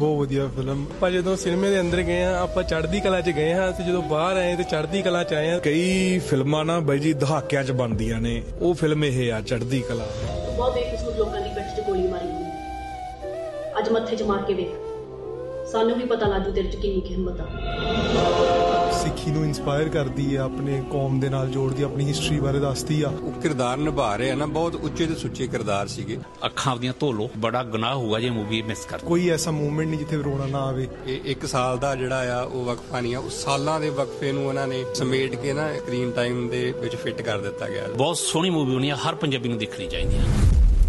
ਬਹੁਤ ਵਧੀਆ ਫਿਲਮ। ਆਪਾਂ ਜਦੋਂ ਸਿਨੇਮੇ ਦੇ ਅੰਦਰ ਗਏ ਆ ਆਪਾਂ ਚੜ੍ਹਦੀ ਕਲਾ 'ਚ ਗਏ ਹਾਂ ਤੇ ਜਦੋਂ ਬਾਹਰ ਆਏ ਤੇ ਚੜ੍ਹਦੀ ਕਲਾ 'ਚ ਆਏ ਆ। ਕਈ ਫਿਲਮਾਂ ਨਾ ਬਾਈ ਜੀ ਦਹਾਕਿਆਂ 'ਚ ਬਣਦੀਆਂ ਨੇ, ਉਹ ਫਿਲਮ ਇਹ ਆ ਚੜ੍ਹਦੀ ਕਲਾ। ਬਹੁਤ ਬੇਕਸੂਰ ਲੋਕਾਂ ਦੀ ਪਿੱਠ 'ਚ ਗੋਲੀ ਮਾਰੀ ਗਈ, ਅੱਜ ਮੱਥੇ 'ਚ ਮਾਰ ਕੇ ਵੇਖ, ਸਾਨੂੰ ਵੀ ਪਤਾ ਲੱਗੂ ਤੇਰੇ 'ਚ ਕਿੰਨੀ ਹਿੰਮਤ ਆ। ਸਿੱਖੀ ਨੂੰ ਇਨਸਪਾਇਰ ਕਰਦੀ ਆ, ਆਪਣੇ ਕੌਮ ਦੇ ਨਾਲ ਜੋੜਦੀ, ਆਪਣੀ ਹਿਸਟਰੀ ਬਾਰੇ ਦੱਸਦੀ ਆ। ਉਹ ਕਿਰਦਾਰ ਨਿਭਾ ਰਹੇ ਆ ਨਾ, ਬਹੁਤ ਉੱਚੇ ਤੇ ਸੁੱਚੇ ਕਿਰਦਾਰ ਸੀਗੇ। ਅੱਖਾਂ ਆਪਦੀਆਂ ਧੋ ਲੋ, ਬੜਾ ਗੁਨਾਹ ਹੋਊਗਾ ਜੇ ਮੂਵੀ ਮਿਸ ਕਰ। ਕੋਈ ਐਸਾ ਮੂਵਮੈਂਟ ਨਹੀਂ ਜਿੱਥੇ ਰੋਣਾ ਨਾ ਆਵੇ। ਇਹ 1 ਸਾਲ ਦਾ ਜਿਹੜਾ ਆ ਉਹ ਵਕਫਾ ਨਹੀਂ ਆ, ਉਹ ਸਾਲਾਂ ਦੇ ਵਕਫੇ ਨੂੰ ਉਹਨਾਂ ਨੇ ਸਮੇਟ ਕੇ ਨਾ ਸਕਰੀਨ ਟਾਈਮ ਦੇ ਵਿੱਚ ਫਿੱਟ ਕਰ ਦਿੱਤਾ ਗਿਆ। ਬਹੁਤ ਸੋਹਣੀ ਮੂਵੀ ਹੋਣੀ ਆ, ਹਰ ਪੰਜਾਬੀ ਨੂੰ ਦੇਖਣੀ ਚਾਹੀਦੀ ਆ।